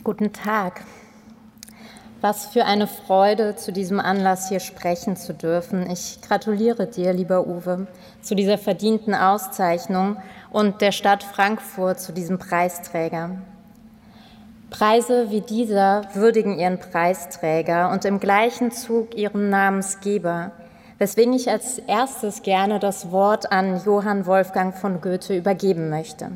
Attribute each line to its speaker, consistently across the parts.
Speaker 1: Guten Tag. Was für eine Freude, zu diesem Anlass hier sprechen zu dürfen. Ich gratuliere dir, lieber Uwe, zu dieser verdienten Auszeichnung und der Stadt Frankfurt zu diesem Preisträger. Preise wie dieser würdigen ihren Preisträger und im gleichen Zug ihren Namensgeber, weswegen ich als erstes gerne das Wort an Johann Wolfgang von Goethe übergeben möchte.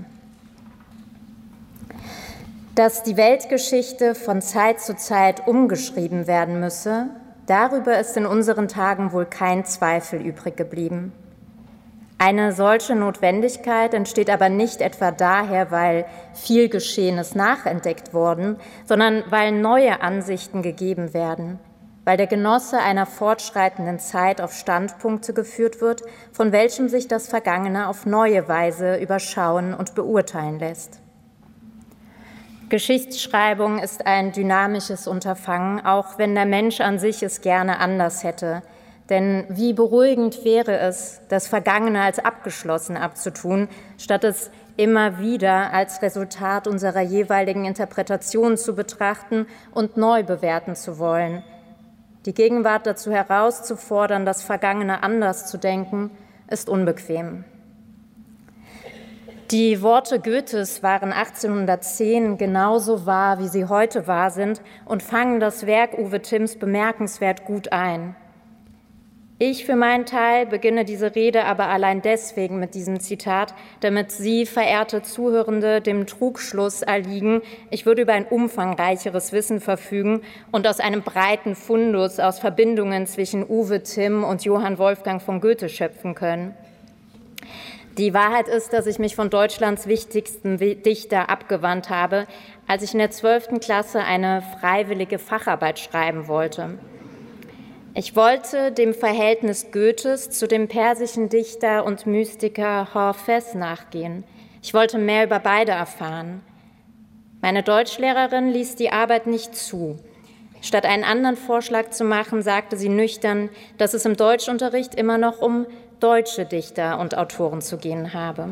Speaker 1: Dass die Weltgeschichte von Zeit zu Zeit umgeschrieben werden müsse, darüber ist in unseren Tagen wohl kein Zweifel übrig geblieben. Eine solche Notwendigkeit entsteht aber nicht etwa daher, weil viel Geschehenes nachentdeckt worden, sondern weil neue Ansichten gegeben werden, weil der Genosse einer fortschreitenden Zeit auf Standpunkte geführt wird, von welchem sich das Vergangene auf neue Weise überschauen und beurteilen lässt. Geschichtsschreibung ist ein dynamisches Unterfangen, auch wenn der Mensch an sich es gerne anders hätte. Denn wie beruhigend wäre es, das Vergangene als abgeschlossen abzutun, statt es immer wieder als Resultat unserer jeweiligen Interpretation zu betrachten und neu bewerten zu wollen. Die Gegenwart dazu herauszufordern, das Vergangene anders zu denken, ist unbequem. Die Worte Goethes waren 1810 genauso wahr, wie sie heute wahr sind und fangen das Werk Uwe Timms bemerkenswert gut ein. Ich für meinen Teil beginne diese Rede aber allein deswegen mit diesem Zitat, damit Sie, verehrte Zuhörende, dem Trugschluss erliegen, ich würde über ein umfangreicheres Wissen verfügen und aus einem breiten Fundus aus Verbindungen zwischen Uwe Timm und Johann Wolfgang von Goethe schöpfen können. Die Wahrheit ist, dass ich mich von Deutschlands wichtigsten Dichter abgewandt habe, als ich in der 12. Klasse eine freiwillige Facharbeit schreiben wollte. Ich wollte dem Verhältnis Goethes zu dem persischen Dichter und Mystiker Hafez nachgehen. Ich wollte mehr über beide erfahren. Meine Deutschlehrerin ließ die Arbeit nicht zu. Statt einen anderen Vorschlag zu machen, sagte sie nüchtern, dass es im Deutschunterricht immer noch um deutsche Dichter und Autoren zu gehen habe.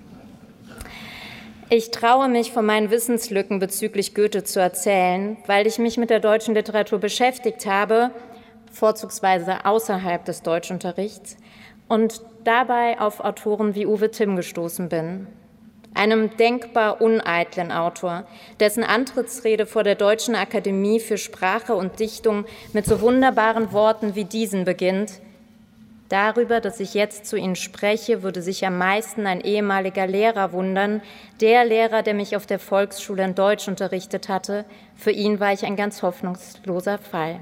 Speaker 1: Ich traue mich, von meinen Wissenslücken bezüglich Goethe zu erzählen, weil ich mich mit der deutschen Literatur beschäftigt habe, vorzugsweise außerhalb des Deutschunterrichts, und dabei auf Autoren wie Uwe Timm gestoßen bin, einem denkbar uneitlen Autor, dessen Antrittsrede vor der Deutschen Akademie für Sprache und Dichtung mit so wunderbaren Worten wie diesen beginnt: Darüber, dass ich jetzt zu Ihnen spreche, würde sich am meisten ein ehemaliger Lehrer wundern, der Lehrer, der mich auf der Volksschule in Deutsch unterrichtet hatte. Für ihn war ich ein ganz hoffnungsloser Fall.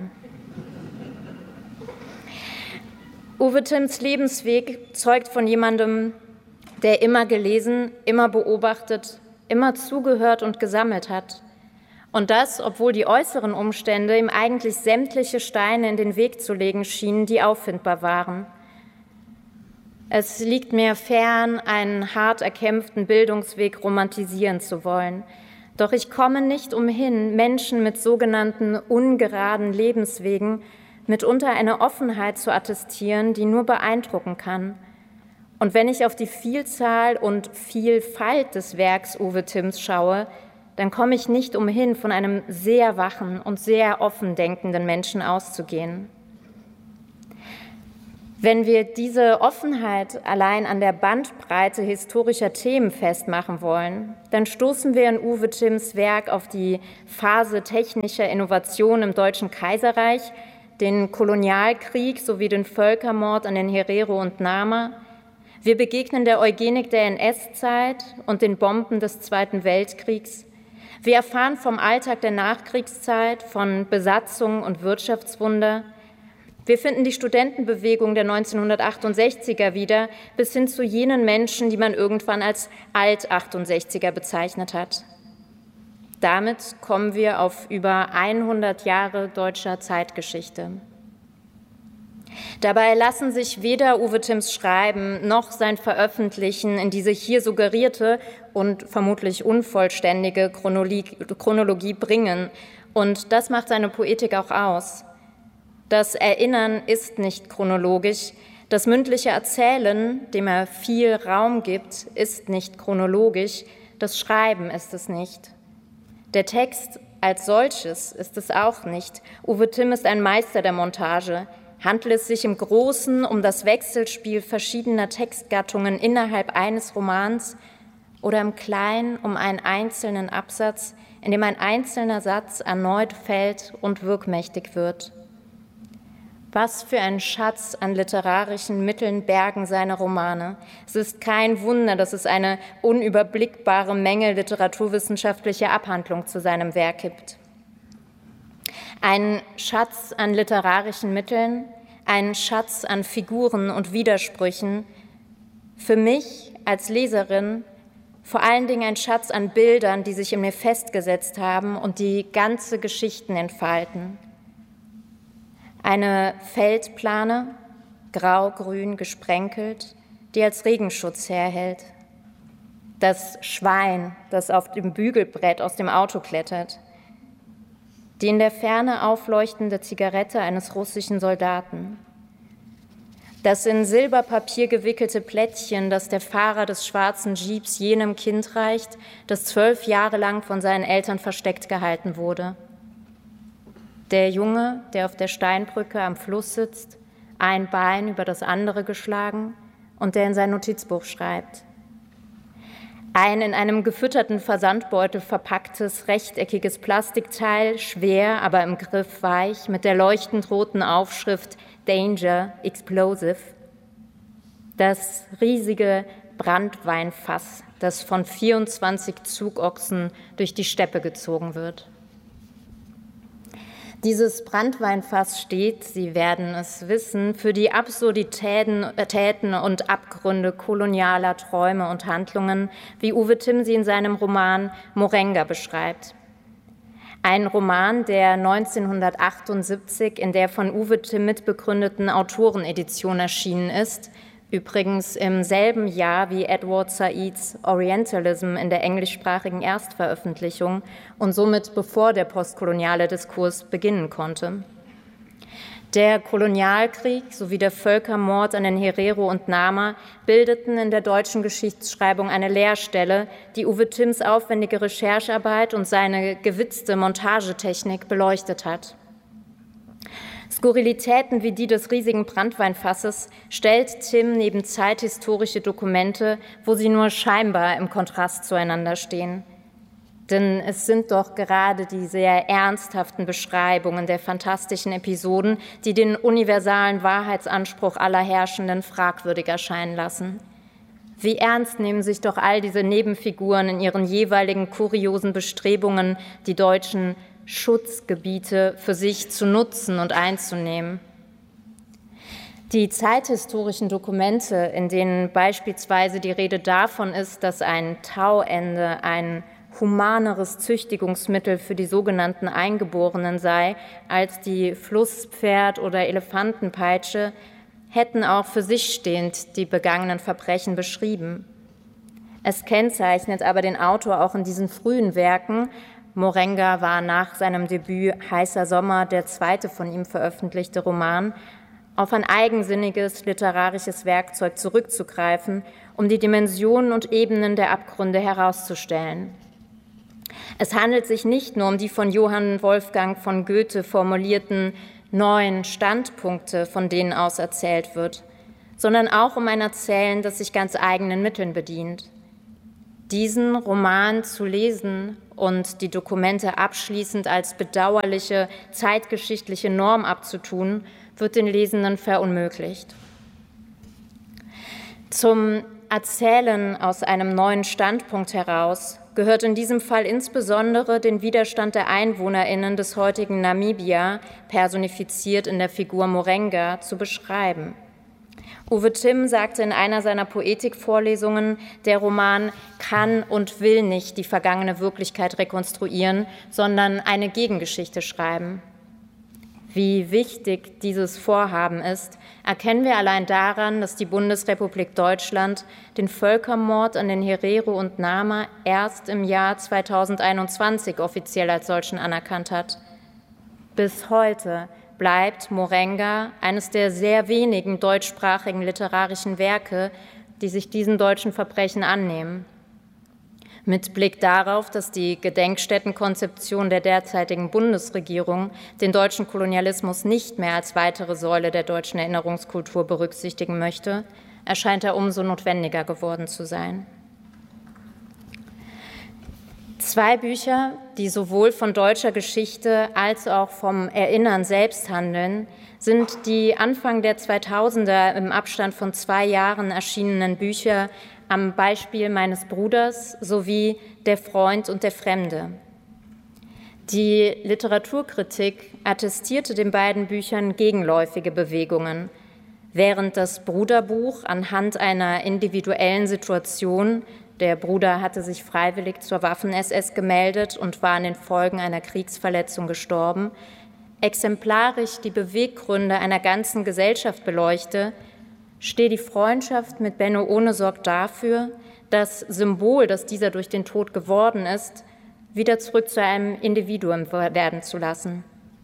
Speaker 1: Uwe Timms Lebensweg zeugt von jemandem, der immer gelesen, immer beobachtet, immer zugehört und gesammelt hat. Und das, obwohl die äußeren Umstände ihm eigentlich sämtliche Steine in den Weg zu legen schienen, die auffindbar waren. Es liegt mir fern, einen hart erkämpften Bildungsweg romantisieren zu wollen. Doch ich komme nicht umhin, Menschen mit sogenannten ungeraden Lebenswegen mitunter eine Offenheit zu attestieren, die nur beeindrucken kann. Und wenn ich auf die Vielzahl und Vielfalt des Werks Uwe Timms schaue, dann komme ich nicht umhin, von einem sehr wachen und sehr offen denkenden Menschen auszugehen. Wenn wir diese Offenheit allein an der Bandbreite historischer Themen festmachen wollen, dann stoßen wir in Uwe Timms Werk auf die Phase technischer Innovation im Deutschen Kaiserreich, den Kolonialkrieg sowie den Völkermord an den Herero und Nama. Wir begegnen der Eugenik der NS-Zeit und den Bomben des Zweiten Weltkriegs. Wir erfahren vom Alltag der Nachkriegszeit, von Besatzung und Wirtschaftswunder. Wir finden die Studentenbewegung der 1968er wieder, bis hin zu jenen Menschen, die man irgendwann als Alt-68er bezeichnet hat. Damit kommen wir auf über 100 Jahre deutscher Zeitgeschichte. Dabei lassen sich weder Uwe Timms Schreiben noch sein Veröffentlichen in diese hier suggerierte und vermutlich unvollständige Chronologie bringen. Und das macht seine Poetik auch aus. Das Erinnern ist nicht chronologisch, das mündliche Erzählen, dem er viel Raum gibt, ist nicht chronologisch, das Schreiben ist es nicht. Der Text als solches ist es auch nicht. Uwe Timm ist ein Meister der Montage. Handelt es sich im Großen um das Wechselspiel verschiedener Textgattungen innerhalb eines Romans oder im Kleinen um einen einzelnen Absatz, in dem ein einzelner Satz erneut fällt und wirkmächtig wird? Was für ein Schatz an literarischen Mitteln bergen seine Romane. Es ist kein Wunder, dass es eine unüberblickbare Menge literaturwissenschaftlicher Abhandlung zu seinem Werk gibt. Ein Schatz an literarischen Mitteln, ein Schatz an Figuren und Widersprüchen. Für mich als Leserin vor allen Dingen ein Schatz an Bildern, die sich in mir festgesetzt haben und die ganze Geschichten entfalten. Eine Feldplane, grau-grün gesprenkelt, die als Regenschutz herhält. Das Schwein, das auf dem Bügelbrett aus dem Auto klettert. Die in der Ferne aufleuchtende Zigarette eines russischen Soldaten. Das in Silberpapier gewickelte Plättchen, das der Fahrer des schwarzen Jeeps jenem Kind reicht, das 12 Jahre lang von seinen Eltern versteckt gehalten wurde. Der Junge, der auf der Steinbrücke am Fluss sitzt, ein Bein über das andere geschlagen und der in sein Notizbuch schreibt. Ein in einem gefütterten Versandbeutel verpacktes, rechteckiges Plastikteil, schwer, aber im Griff weich, mit der leuchtend roten Aufschrift Danger, Explosive. Das riesige Branntweinfass, das von 24 Zugochsen durch die Steppe gezogen wird. Dieses Branntweinfass steht, Sie werden es wissen, für die Absurditäten und Abgründe kolonialer Träume und Handlungen, wie Uwe Timm sie in seinem Roman Morenga beschreibt. Ein Roman, der 1978 in der von Uwe Timm mitbegründeten Autorenedition erschienen ist, übrigens im selben Jahr wie Edward Saids Orientalism in der englischsprachigen Erstveröffentlichung und somit bevor der postkoloniale Diskurs beginnen konnte. Der Kolonialkrieg sowie der Völkermord an den Herero und Nama bildeten in der deutschen Geschichtsschreibung eine Leerstelle, die Uwe Timms aufwendige Recherchearbeit und seine gewitzte Montagetechnik beleuchtet hat. Skurrilitäten wie die des riesigen Branntweinfasses stellt Timm neben zeithistorische Dokumente, wo sie nur scheinbar im Kontrast zueinander stehen. Denn es sind doch gerade die sehr ernsthaften Beschreibungen der fantastischen Episoden, die den universalen Wahrheitsanspruch aller Herrschenden fragwürdig erscheinen lassen. Wie ernst nehmen sich doch all diese Nebenfiguren in ihren jeweiligen kuriosen Bestrebungen, die deutschen Schutzgebiete für sich zu nutzen und einzunehmen. Die zeithistorischen Dokumente, in denen beispielsweise die Rede davon ist, dass ein Tauende ein humaneres Züchtigungsmittel für die sogenannten Eingeborenen sei als die Flusspferd- oder Elefantenpeitsche, hätten auch für sich stehend die begangenen Verbrechen beschrieben. Es kennzeichnet aber den Autor auch in diesen frühen Werken. Morenga war nach seinem Debüt Heißer Sommer der zweite von ihm veröffentlichte Roman, auf ein eigensinniges literarisches Werkzeug zurückzugreifen, um die Dimensionen und Ebenen der Abgründe herauszustellen. Es handelt sich nicht nur um die von Johann Wolfgang von Goethe formulierten 9 Standpunkte, von denen aus erzählt wird, sondern auch um ein Erzählen, das sich ganz eigenen Mitteln bedient. Diesen Roman zu lesen und die Dokumente abschließend als bedauerliche zeitgeschichtliche Norm abzutun, wird den Lesenden verunmöglicht. Zum Erzählen aus einem neuen Standpunkt heraus gehört in diesem Fall insbesondere den Widerstand der EinwohnerInnen des heutigen Namibia, personifiziert in der Figur Morenga, zu beschreiben. Uwe Timm sagte in einer seiner Poetikvorlesungen, der Roman kann und will nicht die vergangene Wirklichkeit rekonstruieren, sondern eine Gegengeschichte schreiben. Wie wichtig dieses Vorhaben ist, erkennen wir allein daran, dass die Bundesrepublik Deutschland den Völkermord an den Herero und Nama erst im Jahr 2021 offiziell als solchen anerkannt hat. Bis heute bleibt Morenga eines der sehr wenigen deutschsprachigen literarischen Werke, die sich diesen deutschen Verbrechen annehmen. Mit Blick darauf, dass die Gedenkstättenkonzeption der derzeitigen Bundesregierung den deutschen Kolonialismus nicht mehr als weitere Säule der deutschen Erinnerungskultur berücksichtigen möchte, erscheint er umso notwendiger geworden zu sein. 2 Bücher, die sowohl von deutscher Geschichte als auch vom Erinnern selbst handeln, sind die Anfang der 2000er im Abstand von 2 Jahren erschienenen Bücher Am Beispiel meines Bruders sowie Der Freund und der Fremde. Die Literaturkritik attestierte den beiden Büchern gegenläufige Bewegungen, während das Bruderbuch anhand einer individuellen Situation, der Bruder hatte sich freiwillig zur Waffen-SS gemeldet und war an den Folgen einer Kriegsverletzung gestorben, exemplarisch die Beweggründe einer ganzen Gesellschaft beleuchte, steht die Freundschaft mit Benno Ohnesorg dafür, das Symbol, das dieser durch den Tod geworden ist, wieder zurück zu einem Individuum werden zu lassen.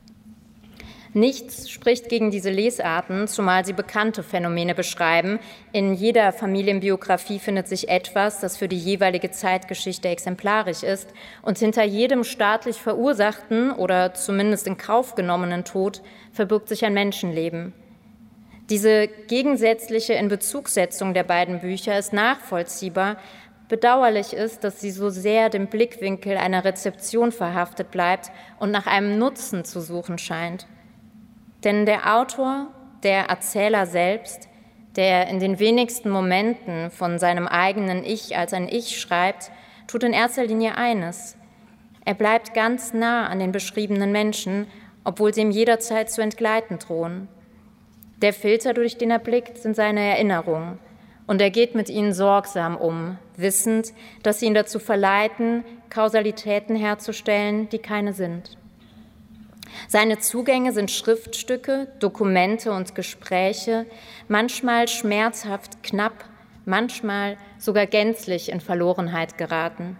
Speaker 1: Nichts spricht gegen diese Lesarten, zumal sie bekannte Phänomene beschreiben. In jeder Familienbiografie findet sich etwas, das für die jeweilige Zeitgeschichte exemplarisch ist, und hinter jedem staatlich verursachten oder zumindest in Kauf genommenen Tod verbirgt sich ein Menschenleben. Diese gegensätzliche Inbezugssetzung der beiden Bücher ist nachvollziehbar. Bedauerlich ist, dass sie so sehr dem Blickwinkel einer Rezeption verhaftet bleibt und nach einem Nutzen zu suchen scheint. Denn der Autor, der Erzähler selbst, der in den wenigsten Momenten von seinem eigenen Ich als ein Ich schreibt, tut in erster Linie eines: Er bleibt ganz nah an den beschriebenen Menschen, obwohl sie ihm jederzeit zu entgleiten drohen. Der Filter, durch den er blickt, sind seine Erinnerungen, und er geht mit ihnen sorgsam um, wissend, dass sie ihn dazu verleiten, Kausalitäten herzustellen, die keine sind. Seine Zugänge sind Schriftstücke, Dokumente und Gespräche, manchmal schmerzhaft knapp, manchmal sogar gänzlich in Verlorenheit geraten.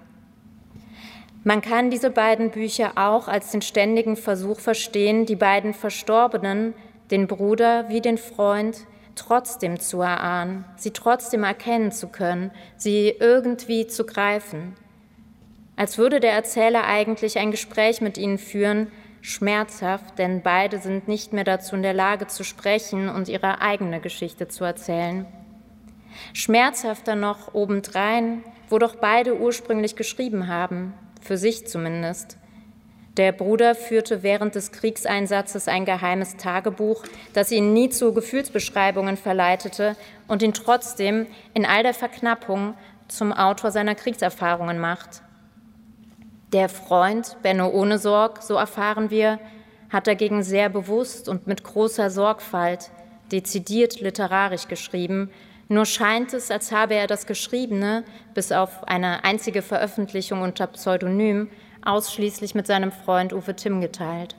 Speaker 1: Man kann diese beiden Bücher auch als den ständigen Versuch verstehen, die beiden Verstorbenen, den Bruder wie den Freund, trotzdem zu erahnen, sie trotzdem erkennen zu können, sie irgendwie zu greifen. Als würde der Erzähler eigentlich ein Gespräch mit ihnen führen, schmerzhaft, denn beide sind nicht mehr dazu in der Lage zu sprechen und ihre eigene Geschichte zu erzählen. Schmerzhafter noch obendrein, wo doch beide ursprünglich geschrieben haben, für sich zumindest. Der Bruder führte während des Kriegseinsatzes ein geheimes Tagebuch, das ihn nie zu Gefühlsbeschreibungen verleitete und ihn trotzdem in all der Verknappung zum Autor seiner Kriegserfahrungen macht. Der Freund, Benno Ohnesorg, so erfahren wir, hat dagegen sehr bewusst und mit großer Sorgfalt, dezidiert literarisch geschrieben. Nur scheint es, als habe er das Geschriebene, bis auf eine einzige Veröffentlichung unter Pseudonym, ausschließlich mit seinem Freund Uwe Timm geteilt.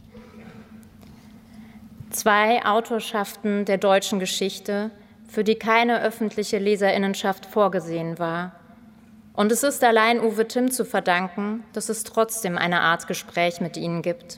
Speaker 1: 2 Autorschaften der deutschen Geschichte, für die keine öffentliche Leserinnenschaft vorgesehen war. Und es ist allein Uwe Timm zu verdanken, dass es trotzdem eine Art Gespräch mit ihnen gibt.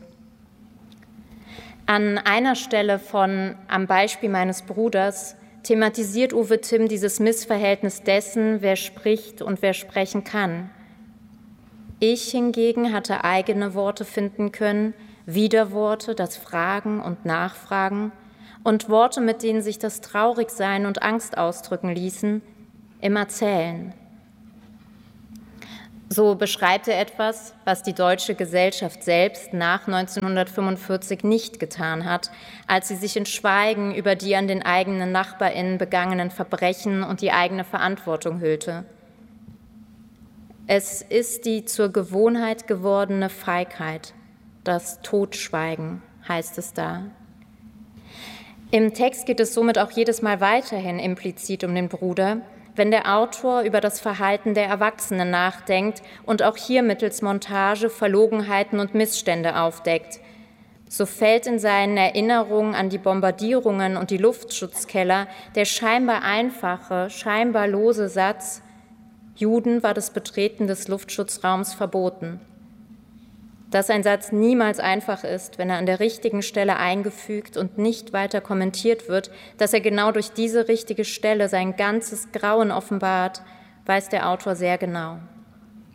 Speaker 1: An einer Stelle von Am Beispiel meines Bruders thematisiert Uwe Timm dieses Missverhältnis dessen, wer spricht und wer sprechen kann. Ich hingegen hatte eigene Worte finden können, Widerworte, das Fragen und Nachfragen und Worte, mit denen sich das Traurigsein und Angst ausdrücken ließen, im Erzählen. So beschreibt er etwas, was die deutsche Gesellschaft selbst nach 1945 nicht getan hat, als sie sich in Schweigen über die an den eigenen NachbarInnen begangenen Verbrechen und die eigene Verantwortung hüllte. Es ist die zur Gewohnheit gewordene Feigheit, das Totschweigen, heißt es da. Im Text geht es somit auch jedes Mal weiterhin implizit um den Bruder, wenn der Autor über das Verhalten der Erwachsenen nachdenkt und auch hier mittels Montage Verlogenheiten und Missstände aufdeckt. So fällt in seinen Erinnerungen an die Bombardierungen und die Luftschutzkeller der scheinbar einfache, scheinbar lose Satz: Juden war das Betreten des Luftschutzraums verboten. Dass ein Satz niemals einfach ist, wenn er an der richtigen Stelle eingefügt und nicht weiter kommentiert wird, dass er genau durch diese richtige Stelle sein ganzes Grauen offenbart, weiß der Autor sehr genau.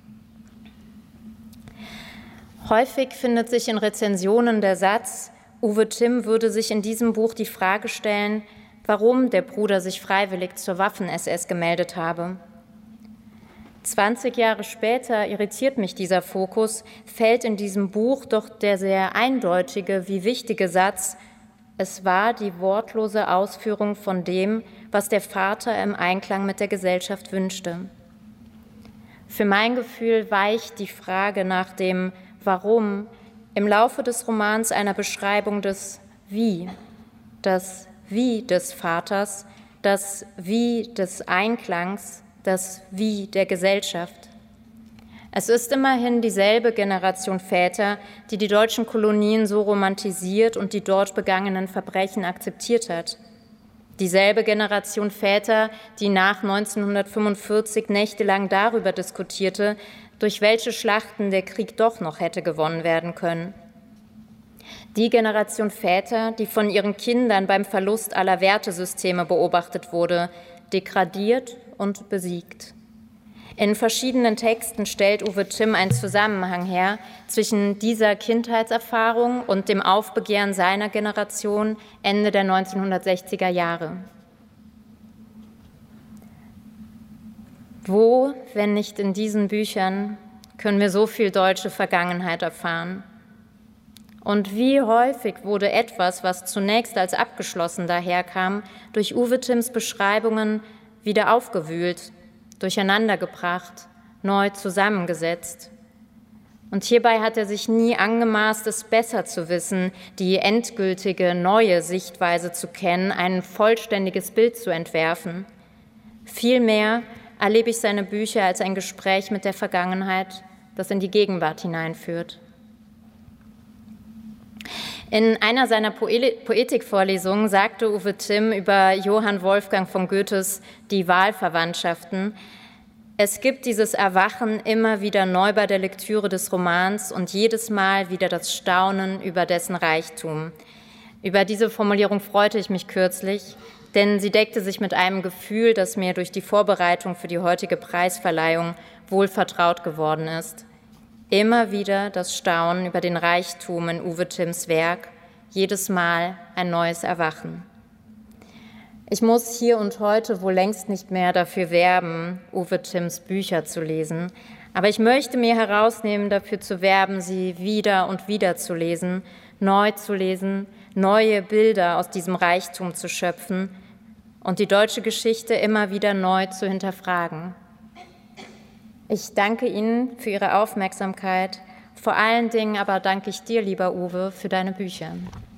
Speaker 1: Häufig findet sich in Rezensionen der Satz, Uwe Timm würde sich in diesem Buch die Frage stellen, warum der Bruder sich freiwillig zur Waffen-SS gemeldet habe. 20 Jahre später irritiert mich dieser Fokus, fällt in diesem Buch doch der sehr eindeutige wie wichtige Satz, es war die wortlose Ausführung von dem, was der Vater im Einklang mit der Gesellschaft wünschte. Für mein Gefühl weicht die Frage nach dem Warum im Laufe des Romans einer Beschreibung des Wie, das Wie des Vaters, das Wie des Einklangs, das Wie der Gesellschaft. Es ist immerhin dieselbe Generation Väter, die die deutschen Kolonien so romantisiert und die dort begangenen Verbrechen akzeptiert hat. Dieselbe Generation Väter, die nach 1945 nächtelang darüber diskutierte, durch welche Schlachten der Krieg doch noch hätte gewonnen werden können. Die Generation Väter, die von ihren Kindern beim Verlust aller Wertesysteme beobachtet wurde, degradiert und besiegt. In verschiedenen Texten stellt Uwe Timm einen Zusammenhang her zwischen dieser Kindheitserfahrung und dem Aufbegehren seiner Generation Ende der 1960er Jahre. Wo, wenn nicht in diesen Büchern, können wir so viel deutsche Vergangenheit erfahren? Und wie häufig wurde etwas, was zunächst als abgeschlossen daherkam, durch Uwe Timms Beschreibungen wieder aufgewühlt, durcheinandergebracht, neu zusammengesetzt. Und hierbei hat er sich nie angemaßt, es besser zu wissen, die endgültige, neue Sichtweise zu kennen, ein vollständiges Bild zu entwerfen. Vielmehr erlebe ich seine Bücher als ein Gespräch mit der Vergangenheit, das in die Gegenwart hineinführt. In einer seiner Poetikvorlesungen sagte Uwe Timm über Johann Wolfgang von Goethes Die Wahlverwandtschaften: Es gibt dieses Erwachen immer wieder neu bei der Lektüre des Romans und jedes Mal wieder das Staunen über dessen Reichtum. Über diese Formulierung freute ich mich kürzlich, denn sie deckte sich mit einem Gefühl, das mir durch die Vorbereitung für die heutige Preisverleihung wohl vertraut geworden ist. Immer wieder das Staunen über den Reichtum in Uwe Timms Werk, jedes Mal ein neues Erwachen. Ich muss hier und heute wohl längst nicht mehr dafür werben, Uwe Timms Bücher zu lesen, aber ich möchte mir herausnehmen, dafür zu werben, sie wieder und wieder zu lesen, neu zu lesen, neue Bilder aus diesem Reichtum zu schöpfen und die deutsche Geschichte immer wieder neu zu hinterfragen. Ich danke Ihnen für Ihre Aufmerksamkeit. Vor allen Dingen aber danke ich dir, lieber Uwe, für deine Bücher.